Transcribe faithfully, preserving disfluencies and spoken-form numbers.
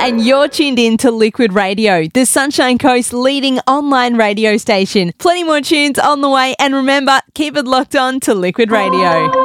and you're tuned in to Liquid Radio, the Sunshine Coast's leading online radio station. Plenty more tunes on the way, and remember, keep it locked on to Liquid Radio.